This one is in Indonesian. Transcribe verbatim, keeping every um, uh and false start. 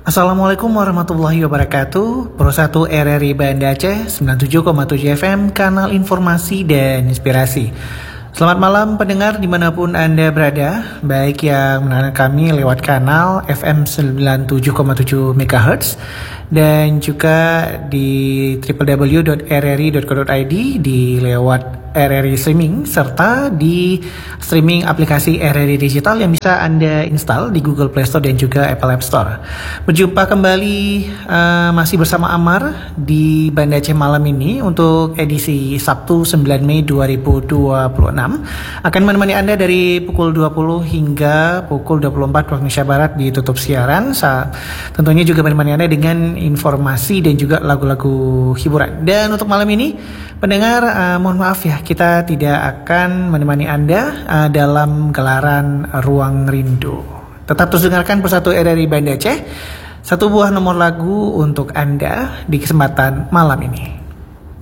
Assalamualaikum warahmatullahi wabarakatuh. Pro satu R R I Banda Aceh sembilan puluh tujuh koma tujuh F M, kanal informasi dan inspirasi. Selamat malam pendengar dimanapun Anda berada, baik yang mendengarkan kami lewat kanal F M sembilan puluh tujuh koma tujuh MHz dan juga di w w w dot r r i dot co dot i d di lewat R R I Streaming, serta di streaming aplikasi R R I Digital yang bisa Anda install di Google Play Store dan juga Apple App Store. Berjumpa kembali uh, masih bersama Amar di Banda Aceh malam ini untuk edisi Sabtu sembilan Mei dua ribu dua puluh enam. Akan menemani Anda dari pukul dua puluh hingga pukul dua puluh empat waktu Indonesia Barat ditutup siaran. Sa- tentunya juga menemani Anda dengan informasi dan juga lagu-lagu hiburan. Dan untuk malam ini pendengar, uh, mohon maaf ya, kita tidak akan menemani Anda uh, dalam gelaran Ruang Rindu. Tetap terus dengarkan Persatu R R I Banda Aceh, satu buah nomor lagu untuk Anda di kesempatan malam ini.